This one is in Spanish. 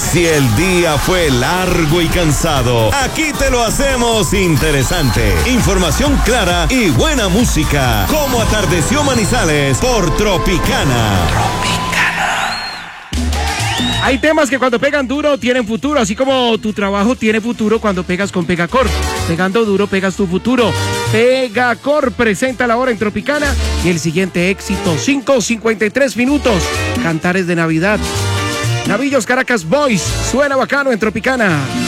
Si el día fue largo y cansado, aquí te lo hacemos interesante. Información clara y buena música. Como atardeció Manizales por Tropicana. Hay temas que cuando pegan duro tienen futuro, así como tu trabajo tiene futuro cuando pegas con Pegacor. Pegando duro pegas tu futuro. Pegacor presenta la hora en Tropicana y el siguiente éxito, 5:53 minutos. Cantares de Navidad. Navillos Caracas Boys, suena bacano en Tropicana.